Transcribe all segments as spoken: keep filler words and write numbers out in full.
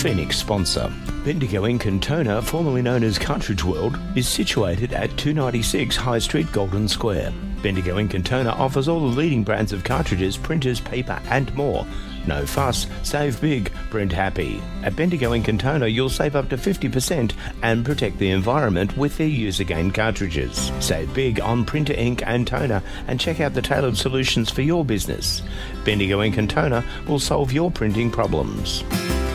Phoenix sponsor. Bendigo Ink and Toner, formerly known as Cartridge World, is situated at two ninety-six High Street, Golden Square. Bendigo Ink and Toner offers all the leading brands of cartridges, printers, paper and more. No fuss, save big, print happy. At Bendigo Ink and Toner, you'll save up to fifty percent and protect the environment with their use-again cartridges. Save big on printer ink and toner and check out the tailored solutions for your business. Bendigo Ink and Toner will solve your printing problems.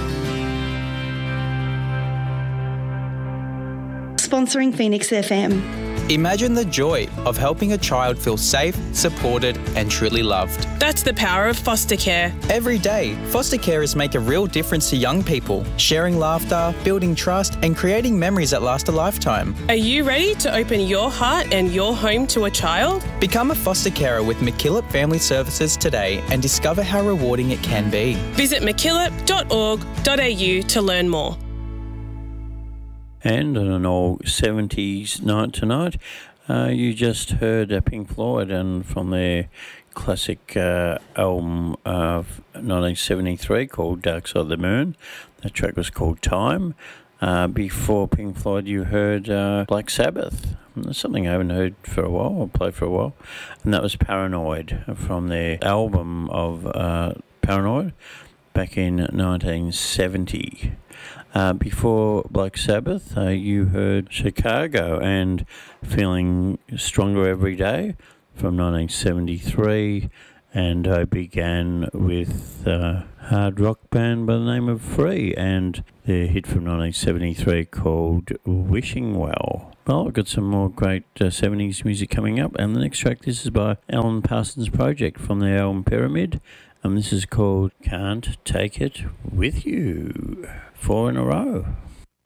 Sponsoring Phoenix F M. Imagine the joy of helping a child feel safe, supported and truly loved. That's the power of foster care. Every day, foster carers make a real difference to young people, sharing laughter, building trust and creating memories that last a lifetime. Are you ready to open your heart and your home to a child? Become a foster carer with MacKillop Family Services today and discover how rewarding it can be. Visit mackillop dot org dot a u to learn more. And on an all seventies night tonight, uh, you just heard uh, Pink Floyd, and from their classic uh, album of nineteen seventy-three called Dark Side of the Moon. That track was called Time. Uh, before Pink Floyd, you heard uh, Black Sabbath. That's something I haven't heard for a while, or played for a while. And that was Paranoid from their album of uh, Paranoid back in nineteen seventy. Uh, before Black Sabbath, uh, you heard Chicago and Feeling Stronger Every Day from nineteen seventy-three, and I began with a hard rock band by the name of Free and their hit from nineteen seventy-three called Wishing Well. Well, I've got some more great uh, seventies music coming up, and the next track, this is by Alan Parsons Project from their album Pyramid, and this is called Can't Take It With You. Four in a row.